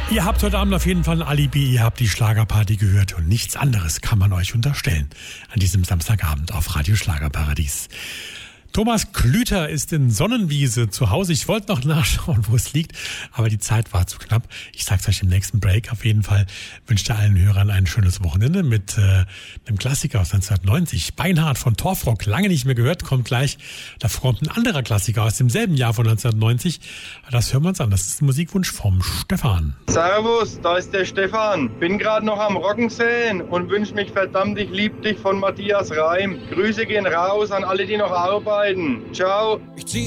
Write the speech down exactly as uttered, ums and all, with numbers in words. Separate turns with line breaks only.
Ihr habt heute Abend auf jeden Fall ein Alibi, ihr habt die Schlagerparty gehört und nichts anderes kann man euch unterstellen an diesem Samstagabend auf Radio Schlagerparadies. Thomas Klüter ist in Sonnenwiese zu Hause. Ich wollte noch nachschauen, wo es liegt, aber die Zeit war zu knapp. Ich sag's euch im nächsten Break. Auf jeden Fall wünsche allen Hörern ein schönes Wochenende mit äh, einem Klassiker aus neunzehnhundertneunzig. Beinhard von Torfrock, lange nicht mehr gehört, kommt gleich. Da kommt ein anderer Klassiker aus demselben Jahr von neunzehnhundertneunzig. Das hören wir uns an. Das ist ein Musikwunsch vom Stefan.
Servus, da ist der Stefan. Bin gerade noch am Rocken sehen und wünsche mich verdammt, ich lieb dich von Matthias Reim. Grüße gehen raus an alle, die noch arbeiten. Ciao.